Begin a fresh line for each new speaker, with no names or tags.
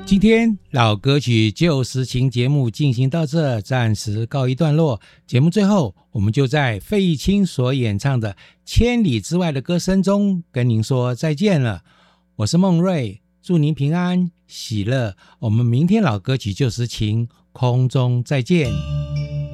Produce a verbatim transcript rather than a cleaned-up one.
今天老歌曲旧时情节目进行到这，暂时告一段落。节目最后，我们就在费玉清所演唱的《千里之外的歌声》中跟您说再见了。我是孟瑞，祝您平安喜乐。我们明天老歌曲旧时情空中再见。